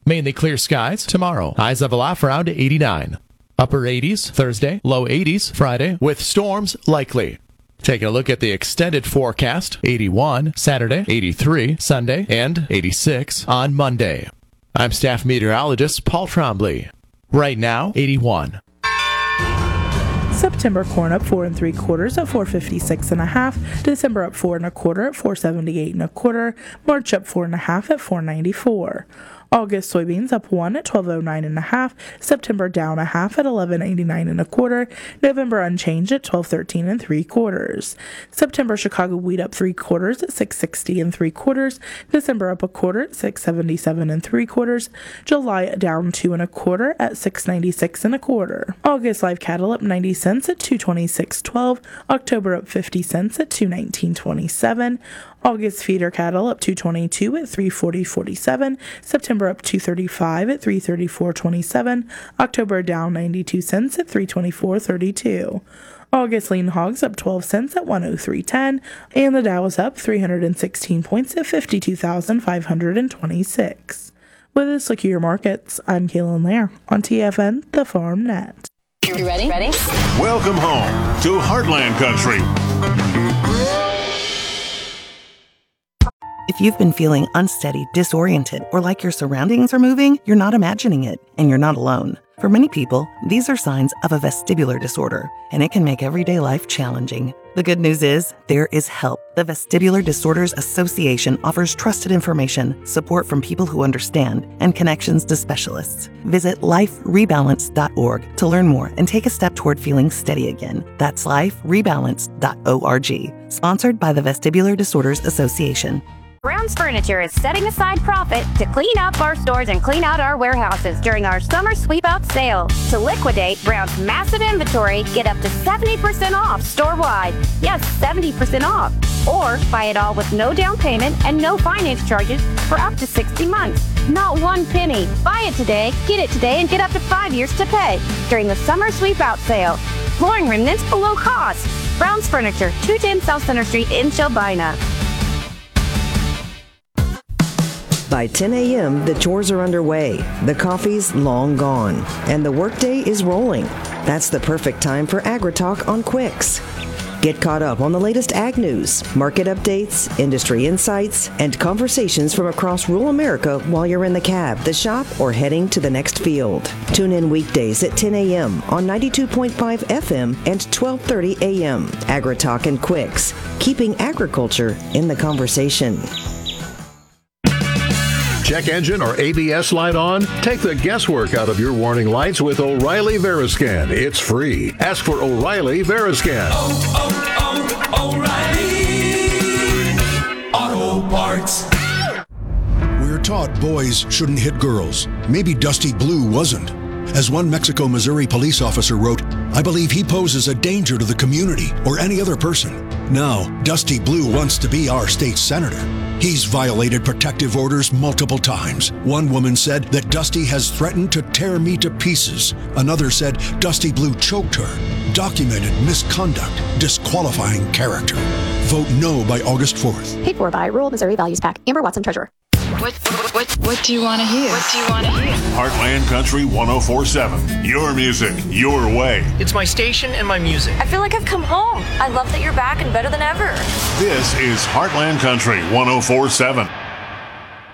Mainly clear skies tomorrow. Highs level off around 89. Upper 80s Thursday, low 80s Friday, with storms likely. Taking a look at the extended forecast, 81 Saturday, 83 Sunday, and 86 on Monday. I'm staff meteorologist Paul Trombley. Right now, 81. September corn up 4 3/4 at 456 1/2. December up 4 1/4 at 478 1/4. March up 4 1/2 at 494. August soybeans up 1 at 1209 1/2. September down 1/2 at 1189 1/4. November unchanged at 1213 3/4. September Chicago wheat up 3/4 at 660 3/4. December up 1/4 at 677 3/4. July down 2 1/4 at 696 1/4. August live cattle up 90 cents at 226.12. October up 50 cents at 219.27. August feeder cattle up 222 at 340.47. September up 235 at 334.27. October down 92 cents at 324.32. August lean hogs up 12 cents at 103.10. And the Dow is up 316 points at 52,526. With this look at your markets, I'm Kaylin Lair on TFN, the Farm Net. You ready? Welcome home to Heartland Country. If you've been feeling unsteady, disoriented, or like your surroundings are moving, you're not imagining it, and you're not alone. For many people, these are signs of a vestibular disorder, and it can make everyday life challenging. The good news is, there is help. The Vestibular Disorders Association offers trusted information, support from people who understand, and connections to specialists. Visit liferebalance.org to learn more and take a step toward feeling steady again. That's liferebalance.org. Sponsored by the Vestibular Disorders Association. Brown's Furniture is setting aside profit to clean up our stores and clean out our warehouses during our summer sweep-out sale. To liquidate Brown's massive inventory, get up to 70% off store-wide. Yes, 70% off. Or buy it all with no down payment and no finance charges for up to 60 months. Not one penny. Buy it today, get it today, and get up to 5 years to pay during the summer sweep-out sale. Flooring remnants below cost. Brown's Furniture, 210 South Center Street in Shelbina. By 10 a.m., the chores are underway, the coffee's long gone, and the workday is rolling. That's the perfect time for AgriTalk on Quicks. Get caught up on the latest ag news, market updates, industry insights, and conversations from across rural America while you're in the cab, the shop, or heading to the next field. Tune in weekdays at 10 a.m. on 92.5 FM and 12:30 a.m. AgriTalk and Quicks, keeping agriculture in the conversation. Check engine or ABS light on? Take the guesswork out of your warning lights with O'Reilly Veriscan. It's free. Ask for O'Reilly Veriscan. O'Reilly Auto Parts. We're taught boys shouldn't hit girls. Maybe Dusty Blue wasn't. As one Mexico, Missouri police officer wrote, "I believe he poses a danger to the community or any other person." Now, Dusty Blue wants to be our state senator. He's violated protective orders multiple times. One woman said that Dusty has threatened to tear me to pieces. Another said Dusty Blue choked her. Documented misconduct, disqualifying character. Vote no by August 4th. Paid for by Rural Missouri Values PAC. Amber Watson, Treasurer. What do you want to hear? Heartland Country 104.7. Your music, your way. It's my station and my music. I feel like I've come home. I love that you're back and better than ever. This is Heartland Country 104.7.